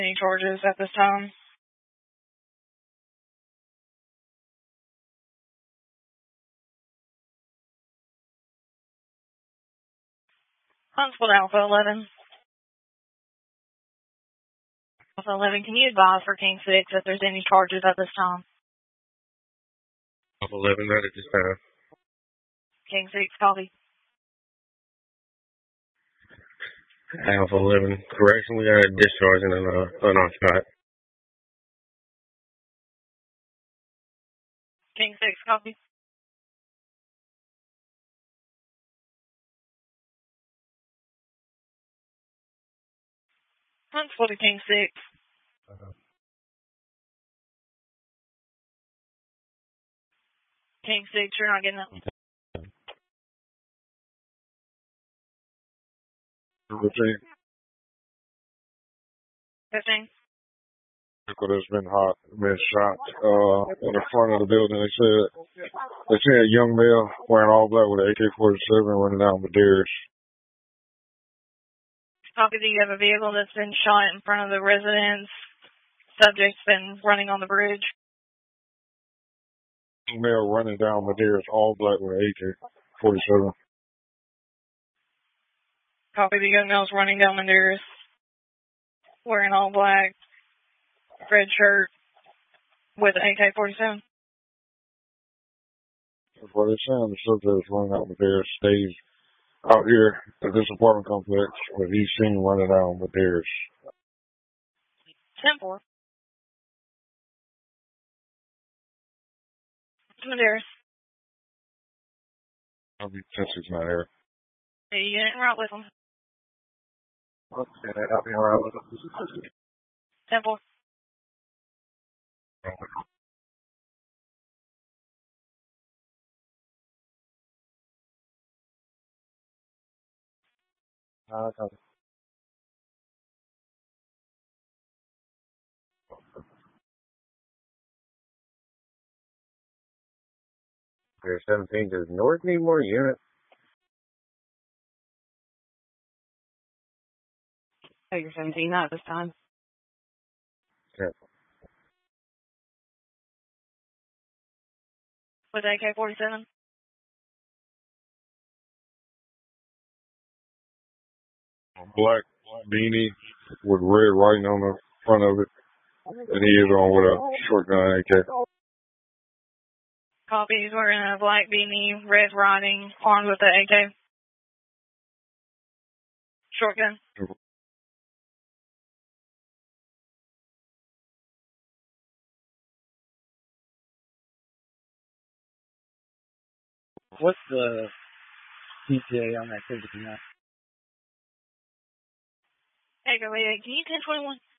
Any charges at this time? Huntsville Alpha 11. Alpha 11, can you advise for King 6 if there's any charges at this time? Alpha 11, not at this time. King 6, copy. Alpha 11, correction, we got a discharge and an unoccupied. King 6, copy. Huntsville to King 6. King 6, you're not getting that. 15. That's been shot in the front of the building. They said a young male wearing all black with an AK-47 running down Medeiros. Copy, do you have a vehicle that's been shot in front of the residence? Subject's been running on the bridge. Young male running down Medeiros, all black with an AK-47. Copy, the young male's running down Medeiros, wearing all black, red shirt, with an AK-47. That's what they're saying. The subject is running out Medeiros, stays out here at this apartment complex, but he's seen running down Medeiros. 10-4. Medeiros. I'll be 10-6 not here. Are you getting right with him? Okay, I'll be around with him. 10-4. Okay. There's 17, does North need more units? Oh, you're 17, not at this time. Okay. With AK-47? Black beanie with red writing on the front of it, and he is on with a shotgun AK. Copy, he's wearing a black beanie, red writing, armed with the AK. Shotgun. What's the PTA on that activity now? Hey, go ahead. Can you 1021?